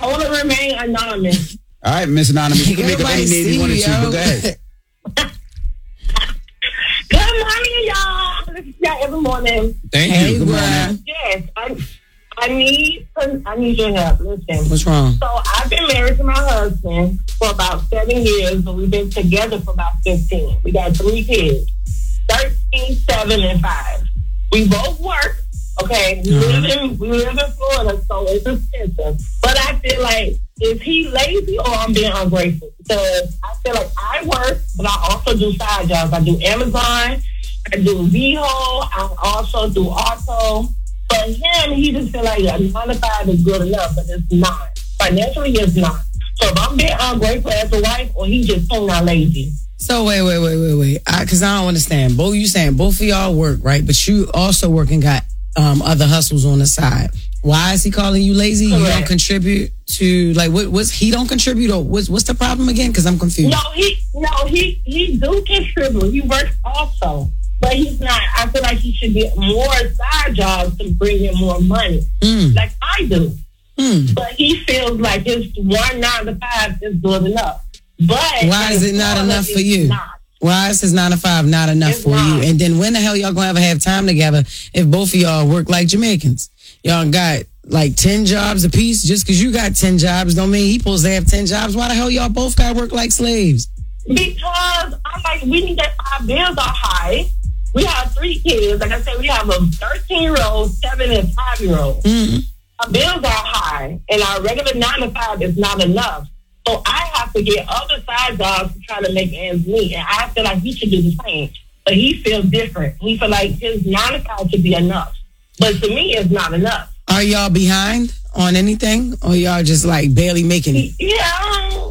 I want to remain anonymous. All right, Miss Anonymous. You can make up any name you wanted to, but go ahead. Good morning, y'all. This is y'all every morning. Thank you. Good morning. Yes, I need your help. Listen. What's wrong? So I've been married to my husband for about 7 years, but we've been together for about 15. We got 3 kids, 13, 7, and 5. We both work. Okay, we live in Florida, so it's expensive. But I feel like, is he lazy or I'm being ungrateful? Because I feel like I work, but I also do side jobs. I do Amazon, I do VHO, I also do auto. But him, he just feel like a 9 to 5 is good enough, but it's not. Financially, it's not. So if I'm being ungrateful as a wife, or he just so not lazy. So wait. Because I don't understand. You saying both of y'all work, right? But you also work and got other hustles on the side. Why is he calling you lazy? Correct. You don't contribute to, like, what's he don't contribute, or what's the problem again? Because I'm confused. No, he do contribute. He works also, but he's not. I feel like he should get more side jobs to bring in more money, like I do. But he feels like his 1 9 to 5 is good enough. But why is it not enough for you? Why is his 9 to 5 not enough for you? And then when the hell y'all gonna ever have time together if both of y'all work like Jamaicans? Y'all got like 10 jobs apiece. Just because you got 10 jobs don't mean he supposed to have 10 jobs. Why the hell y'all both got to work like slaves? Because I'm like, we need that. Our bills are high. We have 3 kids. Like I said, we have a 13-year-old, 7 and 5-year-old. Our bills are high, and our regular 9 to 5 is not enough. So I have to get other side jobs to try to make ends meet, and I feel like he should do the same. But he feels different. He feel like his 9 to 5 should be enough. But to me, it's not enough. Are y'all behind on anything, or y'all just like barely making it? Yeah,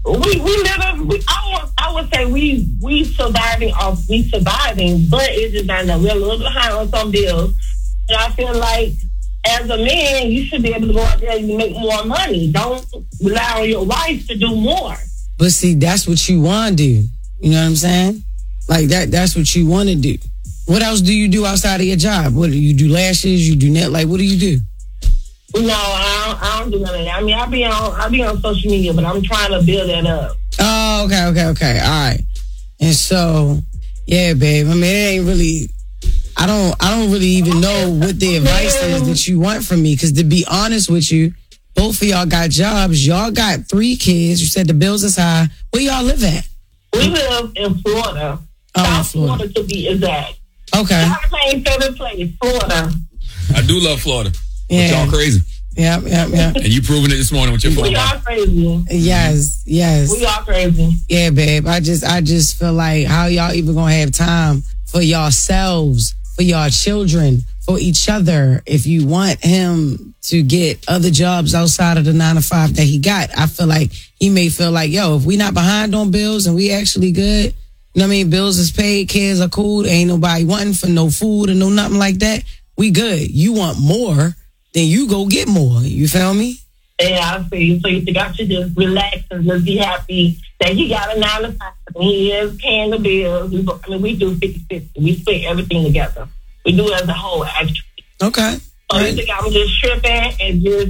I would say we surviving, but it's just not enough. We're a little behind on some bills, and I feel like as a man, you should be able to go out there and make more money. Don't rely on your wife to do more. But see, that's what you want to do. You know what I'm saying? Like that's what you want to do. What else do you do outside of your job? What do you do? Lashes? You do net? Like, what do you do? No, I don't do none of that. I mean, I be on social media, but I'm trying to build that up. Oh, okay. All right. And so, yeah, babe. I mean, it ain't really. I don't really even know what the advice is that you want from me. Because to be honest with you, both of y'all got jobs. Y'all got 3 kids. You said the bills is high. Where y'all live at? We live in Florida. South Florida to be exact. Okay. That's my favorite place, Florida. I do love Florida. Yeah. But y'all crazy. Yep. And you proving it this morning with your phone. We are crazy. Yes. We are crazy. Yeah, babe. I just feel like how y'all even gonna have time for yourselves, for your children, for each other, if you want him to get other jobs outside of the 9 to 5 that he got. I feel like he may feel like, yo, if we not behind on bills and we actually good, you know what I mean? Bills is paid, kids are cool, ain't nobody wanting for no food or no nothing like that. We good. You want more, then you go get more. You feel me? Yeah, I see. So you think I should just relax and just be happy that he got a 9 to 5 and he is paying the bills. We do 50-50. We split everything together. We do it as a whole, actually. Okay. So you think I'm just tripping and just